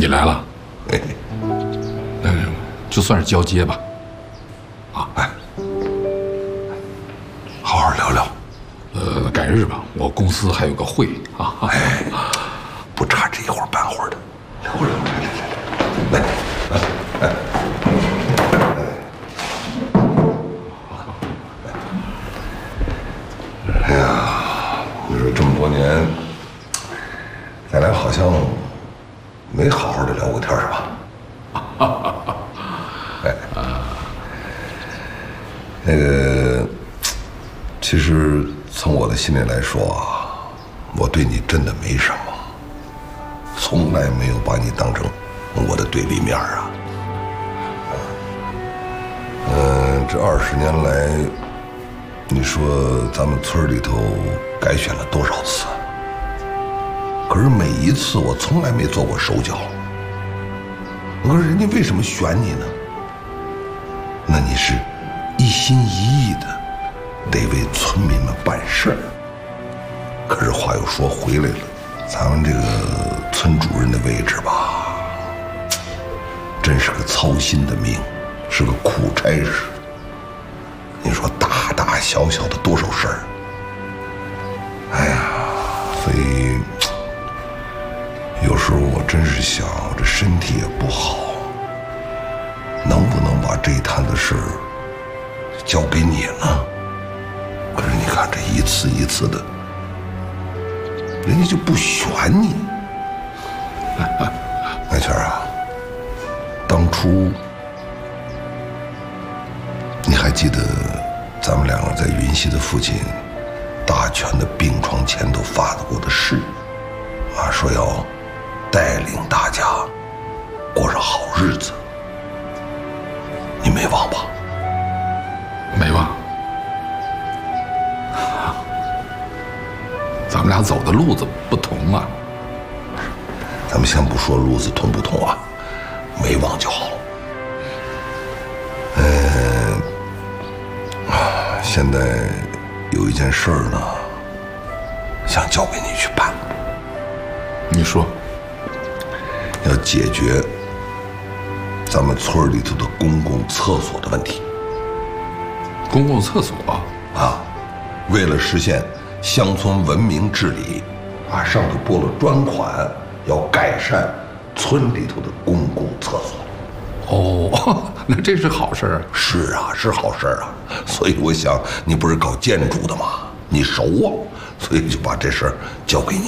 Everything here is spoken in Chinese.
你来了，就算是交接吧。啊， 哎，好好聊聊。 改日吧，我公司还有个会啊。 哎，不差这一会儿半会儿的。聊聊，来，哎呀，你说这么多年，咱俩好像没好好的聊过天，是吧？哎，那个，其实从我的心里来说啊，我对你真的没什么，从来没有把你当成我的对立面啊。这20年来，你说咱们村里头改选了多少次？可是每一次我从来没做过手脚。可是人家为什么选你呢？那你是一心一意的得为村民们办事儿。可是话又说回来了，咱们这个村主任的位置吧，真是个操心的命，是个苦差事。你说大大小小的多少事儿，哎呀，所以有时候我真是想，我这身体也不好，能不能把这一摊子事儿交给你了？可是你看这一次一次的，人家就不选你。艾全啊，当初你还记得咱们两个在云溪的父亲大全的病床前头发过的誓啊，说要带领大家过上好日子，你没忘吧？ 没忘。咱们俩走的路子不同啊。 咱们先不说路子同不同啊，没忘就好。现在有一件事儿呢，想交给你去办。 你说， 要解决咱们村里头的公共厕所的问题。 公共厕所啊，为了实现乡村文明治理，啊，上头拨了专款，要改善村里头的公共厕所。 哦，那这是好事啊。 是啊，是好事啊。所以我想，你不是搞建筑的吗？你熟啊，所以就把这事儿交给你。